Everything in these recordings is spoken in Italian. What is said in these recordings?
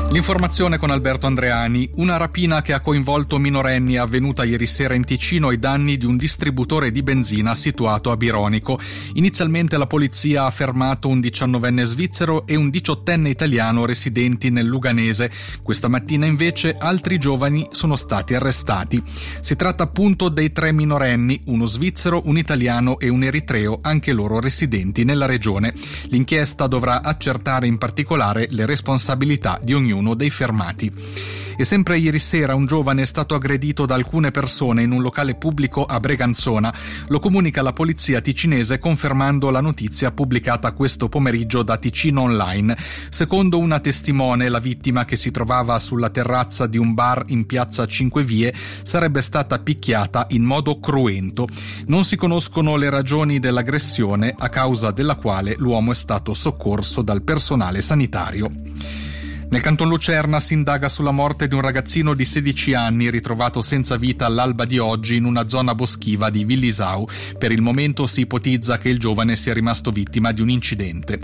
L'informazione con Alberto Andreani. Una rapina che ha coinvolto minorenni è avvenuta ieri sera in Ticino ai danni di un distributore di benzina situato a Bironico. Inizialmente la polizia ha fermato un 19enne svizzero e un 18enne italiano residenti nel Luganese. Questa mattina invece altri giovani sono stati arrestati. Si tratta appunto dei 3 minorenni, uno svizzero, un italiano e un eritreo, anche loro residenti nella regione. L'inchiesta dovrà accertare in particolare le responsabilità di ognuno dei fermati. E sempre ieri sera un giovane è stato aggredito da alcune persone in un locale pubblico a Breganzona. Lo comunica la polizia ticinese confermando la notizia pubblicata questo pomeriggio da Ticino Online. Secondo una testimone, la vittima, che si trovava sulla terrazza di un bar in piazza Cinque Vie, sarebbe stata picchiata in modo cruento. Non si conoscono le ragioni dell'aggressione, a causa della quale l'uomo è stato soccorso dal personale sanitario. Nel Canton Lucerna si indaga sulla morte di un ragazzino di 16 anni ritrovato senza vita all'alba di oggi in una zona boschiva di Villisau. Per il momento si ipotizza che il giovane sia rimasto vittima di un incidente.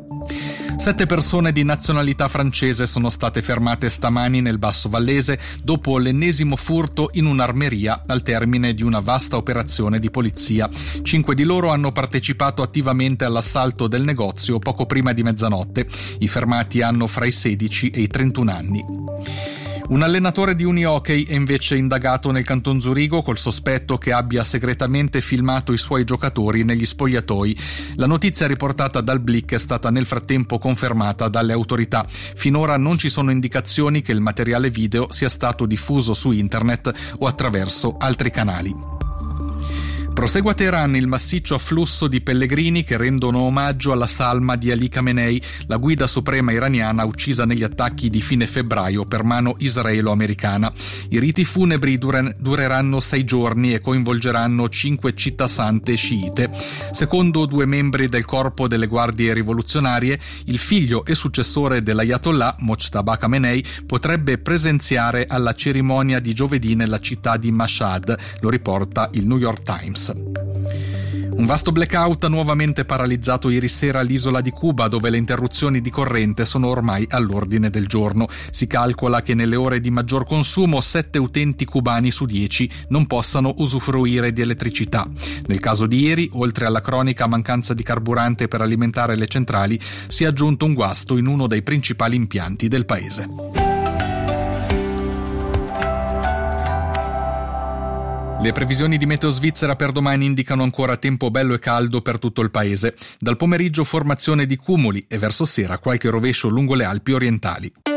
7 persone di nazionalità francese sono state fermate stamani nel Basso Vallese dopo l'ennesimo furto in un'armeria al termine di una vasta operazione di polizia. 5 di loro hanno partecipato attivamente all'assalto del negozio poco prima di mezzanotte. I fermati hanno fra i 16 e i 31 anni. Un allenatore di unihockey è invece indagato nel Canton Zurigo col sospetto che abbia segretamente filmato i suoi giocatori negli spogliatoi. La notizia riportata dal Blick è stata nel frattempo confermata dalle autorità. Finora non ci sono indicazioni che il materiale video sia stato diffuso su internet o attraverso altri canali. Prosegue a Teheran il massiccio afflusso di pellegrini che rendono omaggio alla salma di Ali Khamenei, la guida suprema iraniana uccisa negli attacchi di fine febbraio per mano israelo-americana. I riti funebri dureranno 6 giorni e coinvolgeranno 5 città sante sciite. Secondo 2 membri del corpo delle guardie rivoluzionarie, il figlio e successore dell'Ayatollah, Mojtaba Khamenei, potrebbe presenziare alla cerimonia di giovedì nella città di Mashhad, lo riporta il New York Times. Un vasto blackout ha nuovamente paralizzato ieri sera l'isola di Cuba, dove le interruzioni di corrente sono ormai all'ordine del giorno. Si calcola che nelle ore di maggior consumo 7 utenti cubani su 10 non possano usufruire di elettricità. Nel caso di ieri, oltre alla cronica mancanza di carburante per alimentare le centrali, si è aggiunto un guasto in uno dei principali impianti del paese. Le previsioni di Meteo Svizzera per domani indicano ancora tempo bello e caldo per tutto il paese. Dal pomeriggio formazione di cumuli e verso sera qualche rovescio lungo le Alpi orientali.